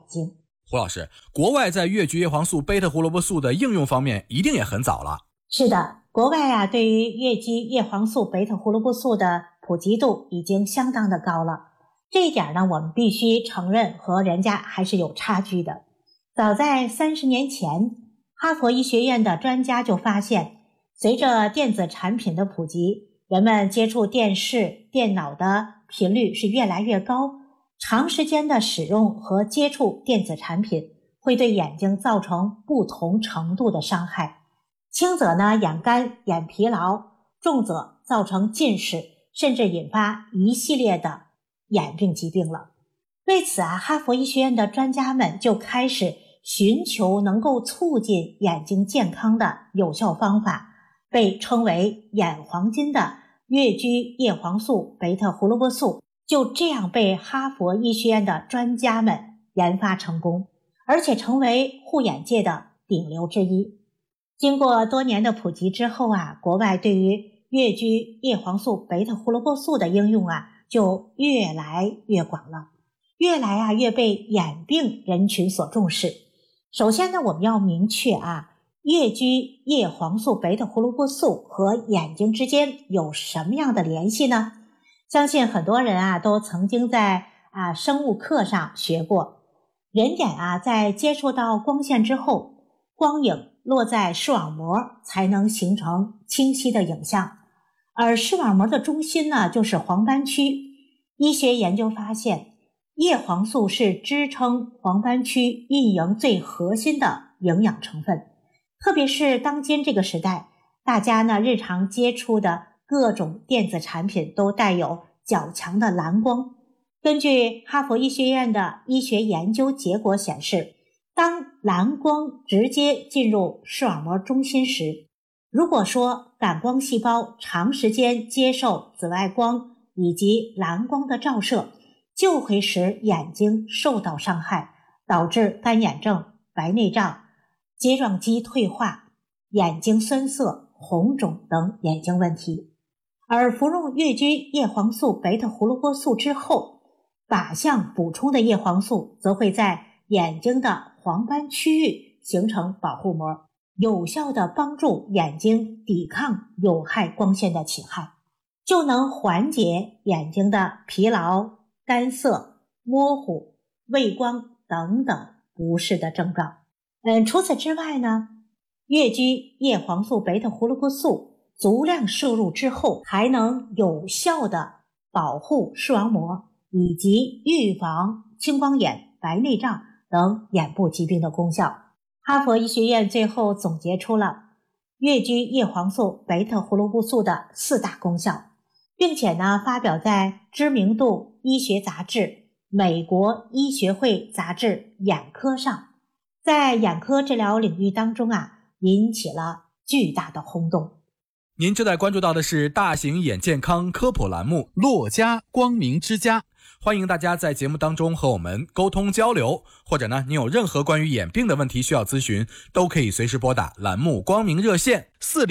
睛。 胡老师，国外在越橘叶黄素、贝塔胡萝卜素的应用方面一定也很早了。 是的，国外对于越橘叶黄素、贝塔胡萝卜素的普及度已经相当的高了。这一点呢，我们必须承认和人家还是有差距的。早在30年前，哈佛医学院的专家就发现，随着电子产品的普及，人们接触电视、电脑的频率是越来越高，长时间的使用和接触电子产品会对眼睛造成不同程度的伤害。轻则呢眼干、眼疲劳，重则造成近视，甚至引发一系列的眼病疾病了。为此哈佛医学院的专家们就开始寻求能够促进眼睛健康的有效方法，被称为眼黄金的越橘叶黄素、贝塔胡萝卜素就这样被哈佛医学院的专家们研发成功，而且成为护眼界的顶流之一。经过多年的普及之后国外对于越橘叶黄素、贝塔胡萝卜素的应用就越来越广了，越来越被眼病人群所重视。首先呢，我们要明确越橘叶黄素、贝塔胡萝卜素和眼睛之间有什么样的联系呢？相信很多人都曾经在生物课上学过，人眼在接触到光线之后，光影落在视网膜才能形成清晰的影像，而视网膜的中心呢就是黄斑区。医学研究发现，叶黄素是支撑黄斑区运营最核心的营养成分，特别是当今这个时代，大家呢日常接触的各种电子产品都带有较强的蓝光。根据哈佛医学院的医学研究结果显示，当蓝光直接进入视网膜中心时，如果说感光细胞长时间接受紫外光以及蓝光的照射，就会使眼睛受到伤害，导致干眼症、白内障、睫状肌退化、眼睛酸涩、红肿等眼睛问题。而服用越橘叶黄素、贝塔胡萝卜素之后，靶向补充的叶黄素则会在眼睛的黄斑区域形成保护膜，有效地帮助眼睛抵抗有害光线的侵害，就能缓解眼睛的疲劳、干涩、模糊、畏光等等不适的症状。除此之外呢，越橘叶黄素、贝塔胡萝卜素足量摄入之后，还能有效地保护视网膜以及预防青光眼、白内障等眼部疾病的功效。哈佛医学院最后总结出了越橘叶黄素、贝塔胡萝卜素的4大功效，并且呢发表在知名度医学杂志美国医学会杂志眼科上，在眼科治疗领域当中引起了巨大的轰动。 您正在关注到的是大型眼健康科普栏目洛家光明之家， 欢迎大家在节目当中和我们沟通交流，或者呢，您有任何关于眼病的问题需要咨询，都可以随时拨打栏目光明热线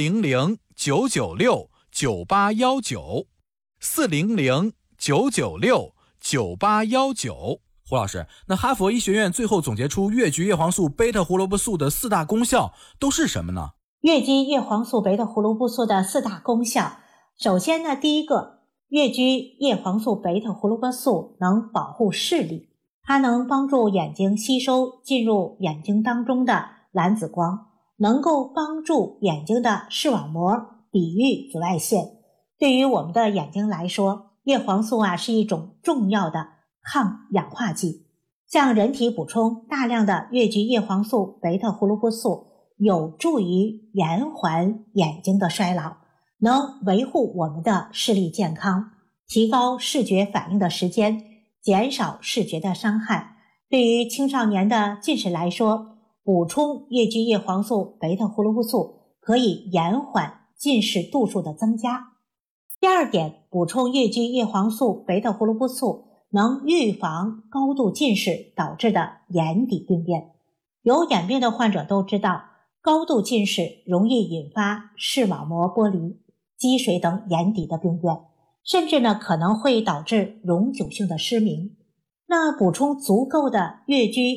400-996-9819 400-996-9819。 胡老师，那哈佛医学院最后总结出越橘叶黄素、贝塔胡萝卜素的4大功效都是什么呢？ 越橘叶黄素、贝塔胡萝卜素的4大功效，首先呢，第一个，越橘叶黄素、贝塔胡萝卜素能保护视力，它能帮助眼睛吸收进入眼睛当中的蓝紫光，能够帮助眼睛的视网膜抵御紫外线。对于我们的眼睛来说，叶黄素是一种重要的抗氧化剂，向人体补充大量的越橘叶黄素、贝塔胡萝卜素有助于延缓眼睛的衰老，能维护我们的视力健康，提高视觉反应的时间，减少视觉的伤害。对于青少年的近视来说，补充越橘叶黄素、贝塔胡萝卜素可以延缓近视度数的增加。第二点，补充越橘叶黄素、贝塔胡萝卜素能预防高度近视导致的眼底病变。有眼病的患者都知道，高度近视容易引发视网膜剥离、积水等眼底的病变，甚至呢可能会导致永久性的失明。那补充足够的越橘